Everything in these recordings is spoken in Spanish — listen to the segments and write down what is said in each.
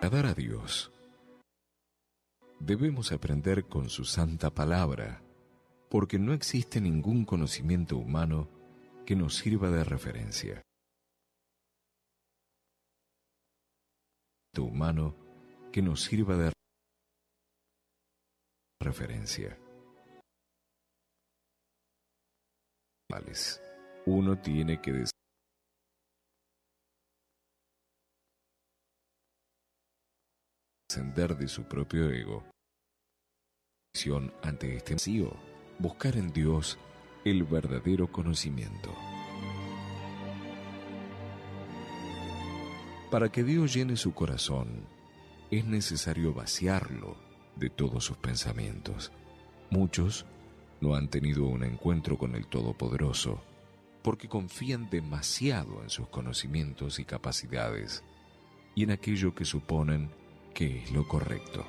agradar a Dios, debemos aprender con su santa palabra, porque no existe ningún conocimiento humano que nos sirva de referencia. Humano que nos sirva de referencia. Uno tiene que descender de su propio ego. Ante este vacío, buscar en Dios el verdadero conocimiento. Para que Dios llene su corazón, es necesario vaciarlo de todos sus pensamientos. Muchos no han tenido un encuentro con el Todopoderoso porque confían demasiado en sus conocimientos y capacidades y en aquello que suponen que es lo correcto.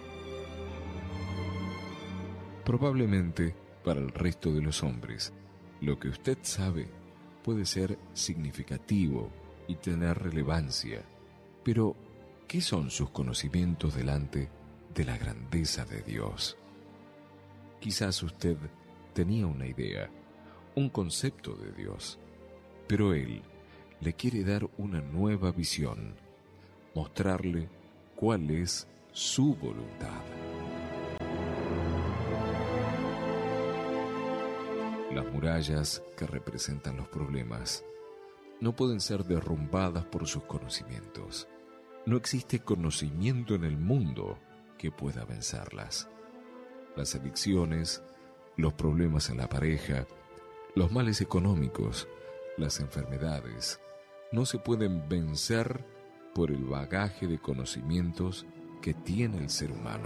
Probablemente, para el resto de los hombres, lo que usted sabe puede ser significativo y tener relevancia, pero ¿qué son sus conocimientos delante de la grandeza de Dios? Quizás usted tenía una idea, un concepto de Dios, pero Él le quiere dar una nueva visión, mostrarle cuál es su voluntad. Las murallas que representan los problemas no pueden ser derrumbadas por sus conocimientos. No existe conocimiento en el mundo que pueda vencerlas. Las adicciones, los problemas en la pareja, los males económicos, las enfermedades, no se pueden vencer por el bagaje de conocimientos que tiene el ser humano.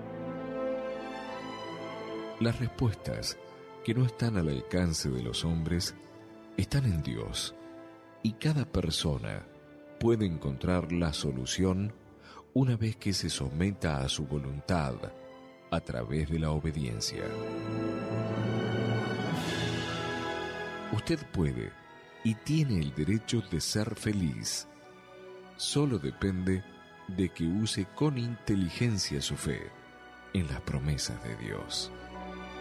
Las respuestas que no están al alcance de los hombres están en Dios, y cada persona puede encontrar la solución una vez que se someta a su voluntad a través de la obediencia. Usted puede y tiene el derecho de ser feliz. Solo depende de que use con inteligencia su fe en las promesas de Dios.